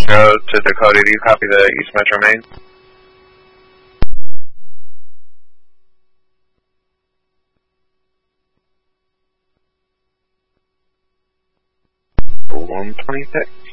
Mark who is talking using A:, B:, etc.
A: Metro to Dakota, do you copy the East Metro main? (126)